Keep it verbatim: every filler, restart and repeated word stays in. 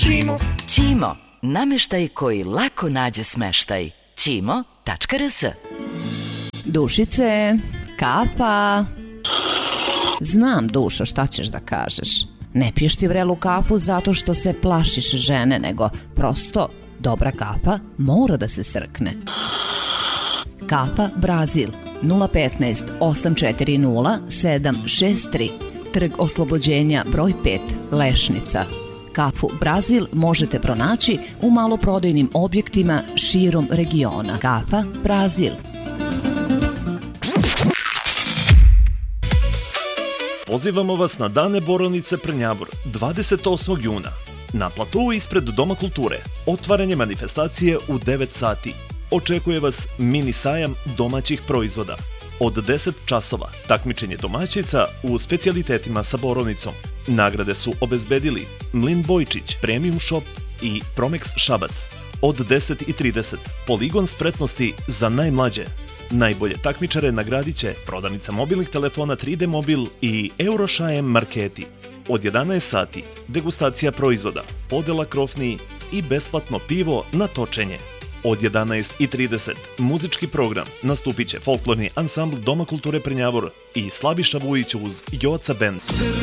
Ćimo. Ćimo, nameštaj koji lako nađe smeštaj. ćimo tačka r s. Dušice, kafa. Znam, Dušo, šta ćeš da kažeš. Ne piješ ti vrelu kafu zato što se plašiš žene, nego prosto dobra kafa mora da se srkne. Kafa Brazil nula petnaest osam četiri nula sedam šest tri, Trg Oslobođenja broj pet, Lešnica. Kafu Brazil možete pronaći u maloprodajnim objektima širom regiona. Kafa Brazil. Pozivamo vas na Dane borovnice Prnjavor dvadeset osmog juna. Na platou ispred Doma kulture otvaranje manifestacije u devet sati. Očekuje vas mini sajam domaćih proizvoda. Od deset časova takmičenje domaćica u specijalitetima sa borovnicom. Nagrade su obezbedili Mlin Bojčić, Premium Shop i Promex Šabac. Od deset i trideset poligon spretnosti za najmlađe. Najbolje takmičare nagradit će prodavnica mobilnih telefona tri D Mobil i Eurošajem Marketi. Od jedanaest sati degustacija proizvoda, podela krofni i besplatno pivo na točenje. Od jedanaest i trideset muzički program, nastupit će folklorni ansambl Doma kulture Prnjavor i Slaviša Vujić uz Joca Band.